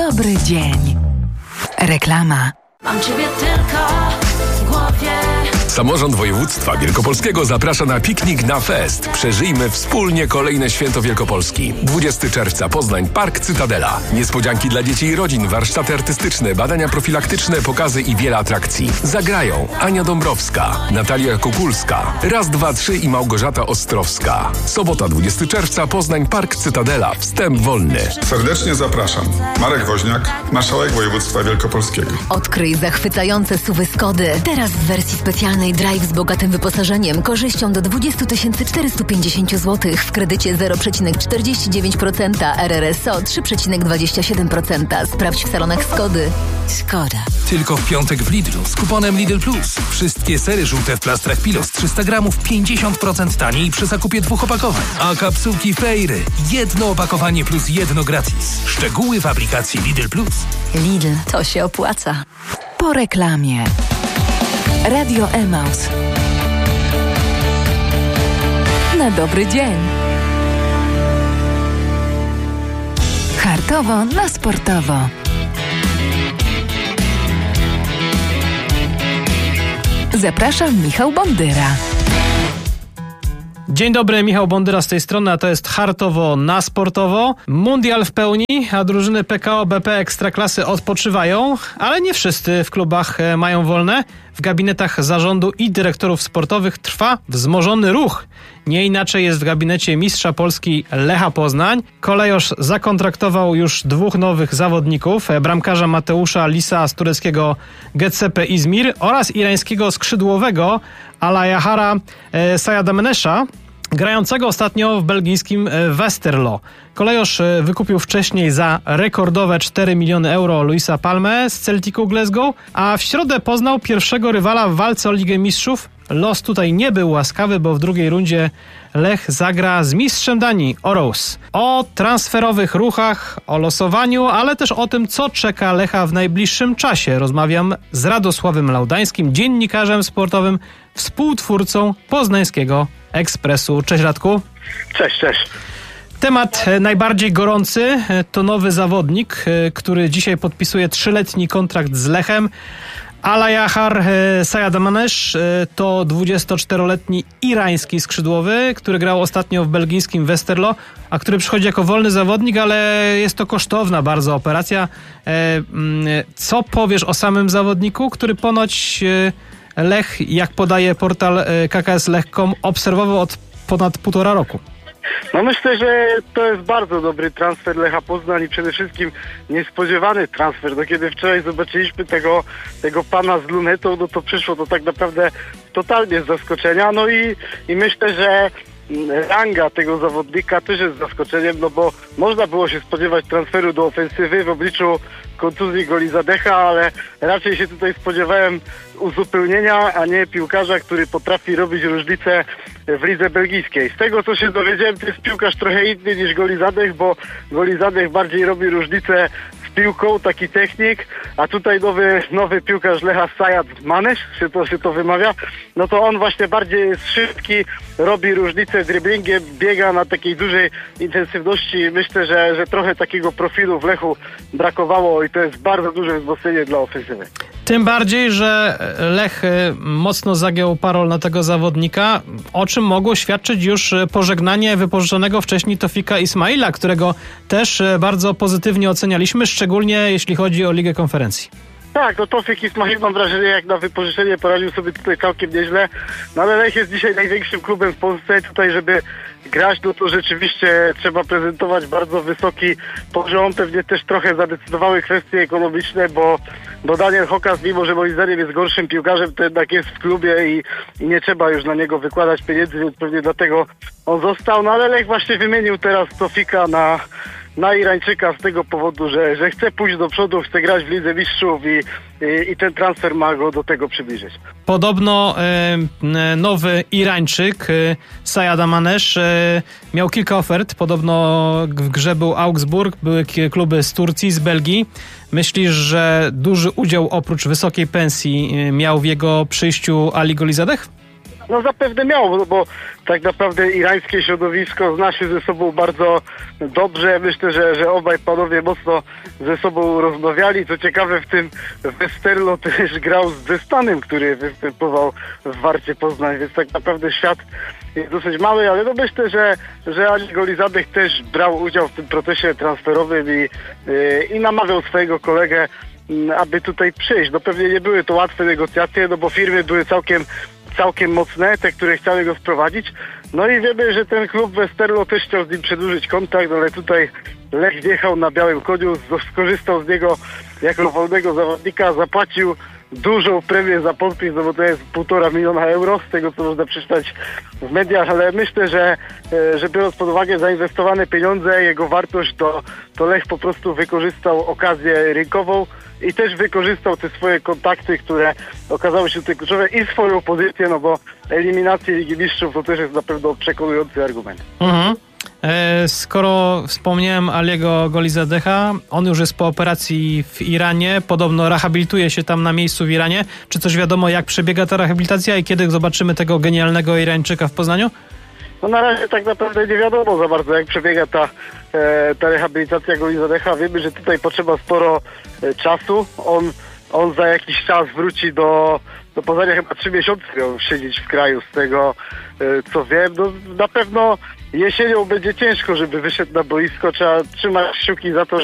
dobry dzień. Reklama. Mam Ciebie tylko w głowie. Samorząd Województwa Wielkopolskiego zaprasza na piknik na fest. Przeżyjmy wspólnie kolejne święto Wielkopolski. 20 czerwca Poznań, Park Cytadela. Niespodzianki dla dzieci i rodzin, warsztaty artystyczne, badania profilaktyczne, pokazy i wiele atrakcji. Zagrają Ania Dąbrowska, Natalia Kukulska, Raz, dwa, trzy i Małgorzata Ostrowska. Sobota 20 czerwca Poznań, Park Cytadela. Wstęp wolny. Serdecznie zapraszam. Marek Woźniak, marszałek województwa wielkopolskiego. Odkryj zachwycające SUV-y Skody. Teraz w wersji specjalnej Drive z bogatym wyposażeniem, korzyścią do 20 450 zł w kredycie 0,49%, RRSO 3,27%. Sprawdź w salonach Skody. Skoda. Tylko w piątek w Lidlu z kuponem Lidl Plus. Wszystkie sery żółte w plastrach Pilos 300 gramów 50% taniej przy zakupie 2 opakowań. A kapsułki Fejry. Jedno opakowanie plus jedno gratis. Szczegóły w aplikacji Lidl Plus. Lidl, to się opłaca. Po reklamie. Radio Emaus. Na dobry dzień. Hartowo na sportowo. Zapraszam, Michał Bondyra. Dzień dobry, Michał Bondyra z tej strony, a to jest Hartowo na sportowo. Mundial w pełni, a drużyny PKO BP Ekstraklasy odpoczywają, ale nie wszyscy w klubach mają wolne. W gabinetach zarządu i dyrektorów sportowych trwa wzmożony ruch. Nie inaczej jest w gabinecie mistrza Polski Lecha Poznań. Kolejorz zakontraktował już 2 nowych zawodników. Bramkarza Mateusza Lisa z tureckiego Getsepe Izmir oraz irańskiego skrzydłowego Alayahara Sayadamenesza, grającego ostatnio w belgijskim Westerlo. Kolejorz wykupił wcześniej za rekordowe 4 miliony euro Luisa Palmę z Celticu Glasgow, a w środę poznał pierwszego rywala w walce o Ligę Mistrzów. Los tutaj nie był łaskawy, bo w drugiej rundzie Lech zagra z mistrzem Danii Aarhus. O transferowych ruchach, o losowaniu, ale też o tym, co czeka Lecha w najbliższym czasie. Rozmawiam z Radosławem Laudańskim, dziennikarzem sportowym, współtwórcą Poznańskiego Ekspresu. Cześć, Radku. Cześć. Temat najbardziej gorący to nowy zawodnik, który dzisiaj podpisuje 3-letni kontrakt z Lechem. Alayahar Sayadamenesh to 24-letni irański skrzydłowy, który grał ostatnio w belgijskim Westerlo, a który przychodzi jako wolny zawodnik, ale jest to kosztowna bardzo operacja. Co powiesz o samym zawodniku, który ponoć Lech, jak podaje portal KKS-Lech.com, obserwował od ponad 1,5 roku? No myślę, że to jest bardzo dobry transfer Lecha Poznań i przede wszystkim niespodziewany transfer. No kiedy wczoraj zobaczyliśmy tego pana z lunetą, no to przyszło to tak naprawdę totalnie z zaskoczenia. No i myślę, że ranga tego zawodnika też jest zaskoczeniem, no bo można było się spodziewać transferu do ofensywy w obliczu kontuzji Golizadecha, ale raczej się tutaj spodziewałem uzupełnienia, a nie piłkarza, który potrafi robić różnicę w lidze belgijskiej. Z tego, co się dowiedziałem, to jest piłkarz trochę inny niż Golizadech, bo Golizadech bardziej robi różnicę z piłką, taki technik, a tutaj nowy piłkarz Lecha Sayadamenesh, się to wymawia, no to on właśnie bardziej jest szybki, robi różnicę driblingiem, biega na takiej dużej intensywności. Myślę, że trochę takiego profilu w Lechu brakowało i to jest bardzo duże wzmocnienie dla ofensywy. Tym bardziej, że Lech mocno zagiął parol na tego zawodnika, o czym mogło świadczyć już pożegnanie wypożyczonego wcześniej Tofika Ismaila, którego też bardzo pozytywnie ocenialiśmy, szczególnie jeśli chodzi o Ligę Konferencji. Tak, no Tofik Ismail, mam wrażenie, jak na wypożyczenie poradził sobie tutaj całkiem nieźle. No ale Lech jest dzisiaj największym klubem w Polsce. Tutaj, żeby grać, no to rzeczywiście trzeba prezentować bardzo wysoki poziom. Pewnie też trochę zadecydowały kwestie ekonomiczne, bo Daniel Hokas, mimo że moim zdaniem jest gorszym piłkarzem, to jednak jest w klubie i nie trzeba już na niego wykładać pieniędzy, więc pewnie dlatego on został. No ale Lech właśnie wymienił teraz Tofika na Irańczyka z tego powodu, że chce pójść do przodu, chce grać w Lidze Mistrzów i ten transfer ma go do tego przybliżyć. Podobno nowy Irańczyk, Sayadamenesh, miał kilka ofert. Podobno w grze był Augsburg, były kluby z Turcji, z Belgii. Myślisz, że duży udział oprócz wysokiej pensji miał w jego przyjściu Ali Golizadeh? No zapewne miał, bo tak naprawdę irańskie środowisko zna się ze sobą bardzo dobrze. Myślę, że obaj panowie mocno ze sobą rozmawiali. Co ciekawe, w tym Westerlo też grał z Destanem, który występował w Warcie Poznań, więc tak naprawdę świat jest dosyć mały, ale no myślę, że Ali Golizadeh też brał udział w tym procesie transferowym i namawiał swojego kolegę, aby tutaj przyjść. No pewnie nie były to łatwe negocjacje, no bo firmy były całkiem mocne, te, które chciały go sprowadzić. No i wiemy, że ten klub Westerlo też chciał z nim przedłużyć kontrakt, ale tutaj Lech wjechał na białym koniu, skorzystał z niego jako wolnego zawodnika, zapłacił dużą premię za podpis, no bo to jest 1,5 miliona euro, z tego co można przeczytać w mediach, ale myślę, że biorąc pod uwagę zainwestowane pieniądze, jego wartość, to Lech po prostu wykorzystał okazję rynkową i też wykorzystał te swoje kontakty, które okazały się tutaj kluczowe i swoją pozycję, no bo eliminacje Ligi Mistrzów to też jest na pewno przekonujący argument. Skoro wspomniałem Aliego Golizadeha, on już jest po operacji w Iranie, podobno rehabilituje się tam na miejscu w Iranie. Czy coś wiadomo, jak przebiega ta rehabilitacja i kiedy zobaczymy tego genialnego Irańczyka w Poznaniu? No na razie tak naprawdę nie wiadomo za bardzo, jak przebiega ta rehabilitacja Golizadeha. Wiemy, że tutaj potrzeba sporo czasu. On za jakiś czas wróci do Poznania, chyba 3 miesiące miał siedzieć w kraju, z tego co wiem. No, na pewno jesienią będzie ciężko, żeby wyszedł na boisko. Trzeba trzymać kciuki za to,